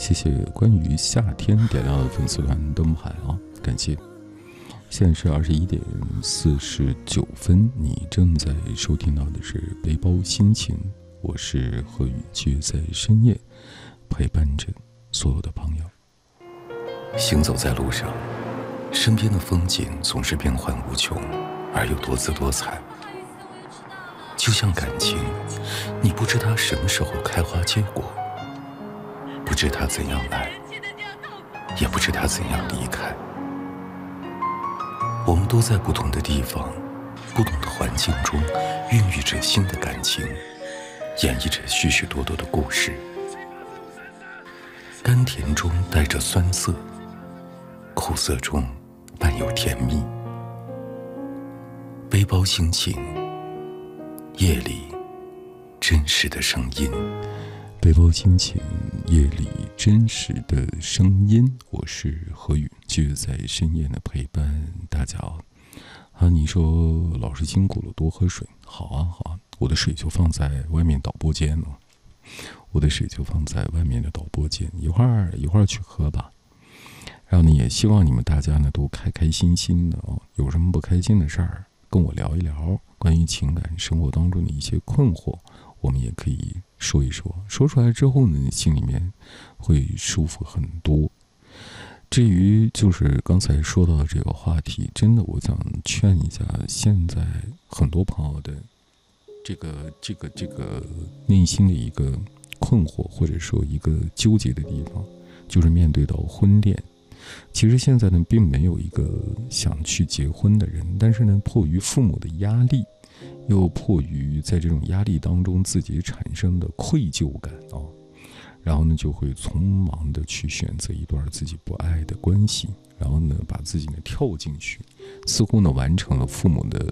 谢谢关于夏天点亮的粉丝团灯牌啊，感谢。现在是21:49，你正在收听到的是背包心情，我是何宇，却在深夜陪伴着所有的朋友。 行走在路上，身边的风景总是变幻无穷，而又多姿多彩。就像感情，你不知它什么时候开花结果，不知它怎样来，也不知它怎样离开。我们都在不同的地方，不同的环境中孕育着新的感情，演绎着许许多多的故事。甘甜中带着酸涩，苦涩中伴有甜蜜。背包心情，夜里真实的声音。 背包心情，夜里真实的声音，我是何宇，就在深夜的陪伴大家啊。你说老师辛苦了，多喝水。好啊好啊，我的水就放在外面导播间了，我的水就放在外面的导播间，一会儿去喝吧。然后呢，也希望你们大家呢都开开心心的哦，有什么不开心的事儿跟我聊一聊，关于情感生活当中的一些困惑，我们也可以说一说，说出来之后呢，心里面会舒服很多。至于就是刚才说到的这个话题，真的我想劝一下现在很多朋友的这个内心的一个困惑，或者说一个纠结的地方，就是面对到婚恋。其实现在呢，并没有一个想去结婚的人，但是呢，迫于父母的压力，又迫于在这种压力当中自己产生的愧疚感然后呢，就会匆忙的去选择一段自己不爱的关系，然后呢，把自己呢跳进去，似乎呢完成了父母的